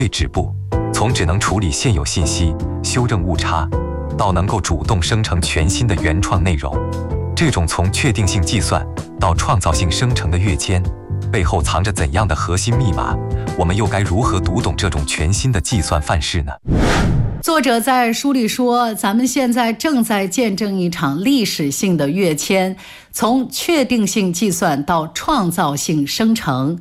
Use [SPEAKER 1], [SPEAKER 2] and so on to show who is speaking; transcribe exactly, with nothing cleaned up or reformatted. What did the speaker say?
[SPEAKER 1] 止步，从只能处理现有信息、修正误差，到能够主动生成全新的原创内容。这种从确定性计算到创造性生成的跃迁，背后藏着怎样的核心密码？我们又该如何读懂这种全新的计算范式呢？
[SPEAKER 2] 作者在书里说，咱们现在正在见证一场历史性的跃迁，从确定性计算到创造性生成。